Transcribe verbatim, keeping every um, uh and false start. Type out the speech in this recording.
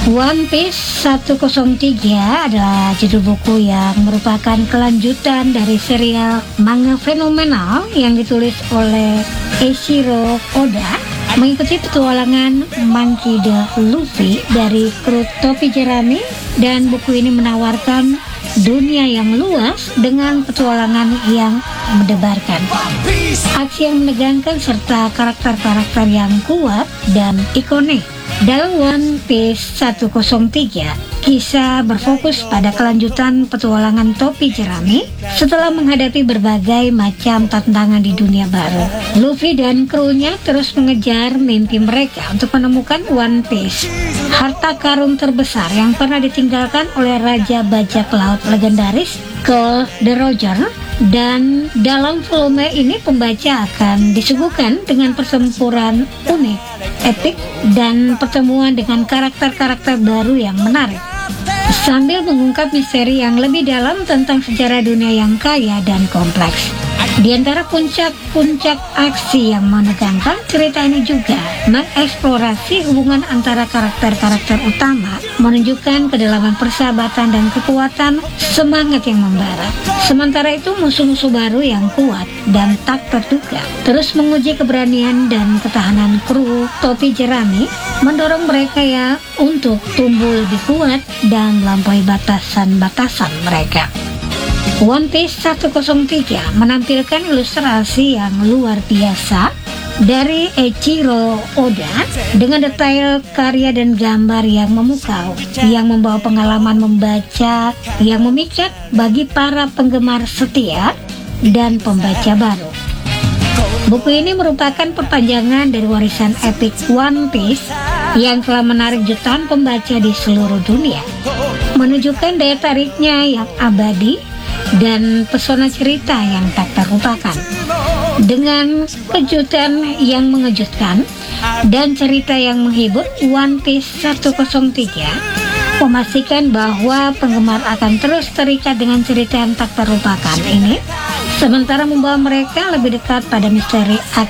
One Piece seratus tiga adalah judul buku yang merupakan kelanjutan dari serial manga fenomenal yang ditulis oleh Eiichiro Oda, mengikuti petualangan Monkey D. Luffy dari kru topi jerami, dan buku ini menawarkan dunia yang luas dengan petualangan yang mendebarkan, aksi yang menegangkan, serta karakter-karakter yang kuat dan ikonik. Dalam One Piece seratus tiga, kisah berfokus pada kelanjutan petualangan topi jerami setelah menghadapi berbagai macam tantangan di dunia baru. Luffy dan krunya terus mengejar mimpi mereka untuk menemukan One Piece, harta karun terbesar yang pernah ditinggalkan oleh Raja Bajak Laut legendaris Gol the Roger. Dan dalam volume ini pembaca akan disuguhkan dengan pertempuran unik, epik, dan pertemuan dengan karakter-karakter baru yang menarik, sambil mengungkap misteri yang lebih dalam tentang sejarah dunia yang kaya dan kompleks. Di antara puncak-puncak aksi yang menegangkan, cerita ini juga mengeksplorasi hubungan antara karakter-karakter utama, menunjukkan kedalaman persahabatan dan kekuatan semangat yang membara. Sementara itu, musuh-musuh baru yang kuat dan tak terduga terus menguji keberanian dan ketahanan kru topi jerami, mendorong mereka ya untuk tumbuh lebih kuat dan melampaui batasan-batasan mereka. One Piece seratus tiga menampilkan ilustrasi yang luar biasa dari Eiichiro Oda dengan detail karya dan gambar yang memukau, yang membawa pengalaman membaca yang memikat bagi para penggemar setia dan pembaca baru. Buku ini merupakan perpanjangan dari warisan epik One Piece yang telah menarik jutaan pembaca di seluruh dunia, menunjukkan daya tariknya yang abadi dan pesona cerita yang tak terlupakan. Dengan kejutan yang mengejutkan dan cerita yang menghibur, One Piece seratus tiga memastikan bahwa penggemar akan terus terikat dengan cerita yang tak terlupakan ini, sementara membawa mereka lebih dekat pada misteri